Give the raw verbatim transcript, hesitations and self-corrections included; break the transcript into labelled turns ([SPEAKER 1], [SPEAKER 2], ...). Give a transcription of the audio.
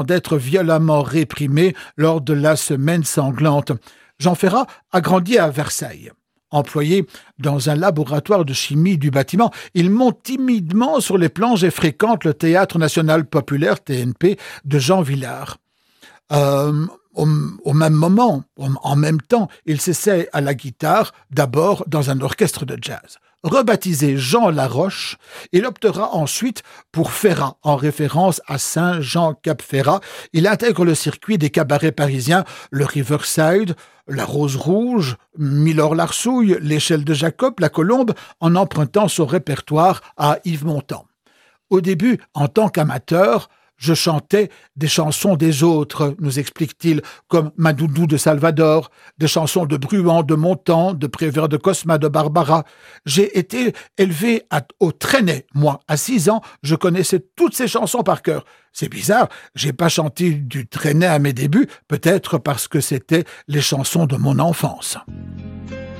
[SPEAKER 1] d'être violemment réprimé lors de la semaine sanglante. Jean Ferrat a grandi à Versailles. Employé dans un laboratoire de chimie du bâtiment, il monte timidement sur les planches et fréquente le Théâtre national populaire, T N P, de Jean Vilar. Euh, au, au même moment, en même temps, il s'essaie à la guitare, d'abord dans un orchestre de jazz. Rebaptisé Jean Laroche, il optera ensuite pour Ferrat, en référence à Saint-Jean-Cap-Ferrat. Il intègre le circuit des cabarets parisiens, le Riverside, la Rose Rouge, Milord-Larsouille, l'Échelle de Jacob, la Colombe, en empruntant son répertoire à Yves Montand. Au début, en tant qu'amateur, je chantais des chansons des autres, nous explique-t-il, comme Madoudou de Salvador, des chansons de Bruant, de Montand, de Prévert de Cosma, de Barbara. J'ai été élevé à, au traînet, moi. À six ans, je connaissais toutes ces chansons par cœur. C'est bizarre, j'ai pas chanté du traînet à mes débuts, peut-être parce que c'était les chansons de mon enfance.